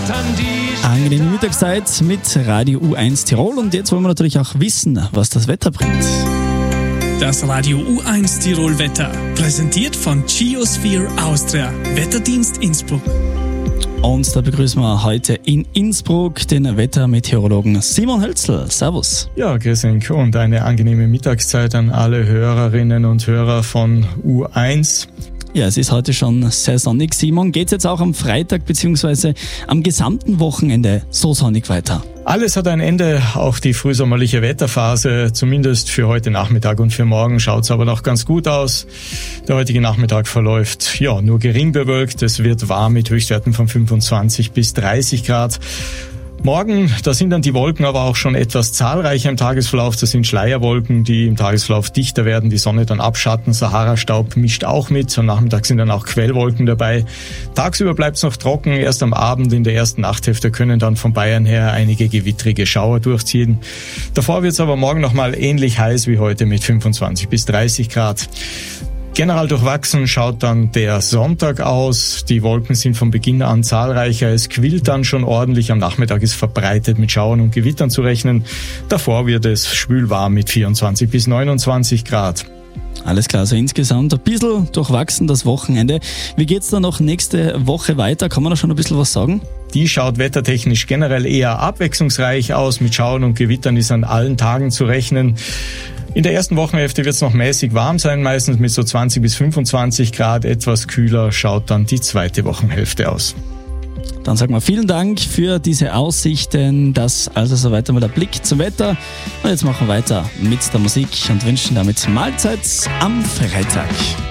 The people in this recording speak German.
Angenehme Mittagszeit mit Radio U1 Tirol und jetzt wollen wir natürlich auch wissen, was das Wetter bringt. Das Radio U1 Tirol Wetter, präsentiert von Geosphere Austria, Wetterdienst Innsbruck. Und da begrüßen wir heute in Innsbruck den Wettermeteorologen Simon Hölzl. Servus. Ja, grüß euch und eine angenehme Mittagszeit an alle Hörerinnen und Hörer von U1. Ja, es ist heute schon sehr sonnig. Simon, geht's jetzt auch am Freitag bzw. am gesamten Wochenende so sonnig weiter? Alles hat ein Ende, auch die frühsommerliche Wetterphase, zumindest für heute Nachmittag und für morgen schaut's aber noch ganz gut aus. Der heutige Nachmittag verläuft nur gering bewölkt, es wird warm mit Höchstwerten von 25 bis 30 Grad. Morgen, da sind dann die Wolken aber auch schon etwas zahlreicher im Tagesverlauf. Das sind Schleierwolken, die im Tagesverlauf dichter werden, die Sonne dann abschatten. Sahara-Staub mischt auch mit. Am Nachmittag sind dann auch Quellwolken dabei. Tagsüber bleibt es noch trocken. Erst am Abend in der ersten Nachthälfte können dann von Bayern her einige gewittrige Schauer durchziehen. Davor wird es aber morgen nochmal ähnlich heiß wie heute mit 25 bis 30 Grad. Generell durchwachsen schaut dann der Sonntag aus. Die Wolken sind von Beginn an zahlreicher. Es quillt dann schon ordentlich. Am Nachmittag ist verbreitet mit Schauern und Gewittern zu rechnen. Davor wird es schwülwarm mit 24 bis 29 Grad. Alles klar, also insgesamt ein bisschen durchwachsen das Wochenende. Wie geht's da noch nächste Woche weiter? Kann man da schon ein bisschen was sagen? Die schaut wettertechnisch generell eher abwechslungsreich aus. Mit Schauern und Gewittern ist an allen Tagen zu rechnen. In der ersten Wochenhälfte wird es noch mäßig warm sein, meistens mit so 20 bis 25 Grad. Etwas kühler schaut dann die zweite Wochenhälfte aus. Dann sagen wir vielen Dank für diese Aussichten. Das also soweit einmal der Blick zum Wetter. Und jetzt machen wir weiter mit der Musik und wünschen damit Mahlzeit am Freitag.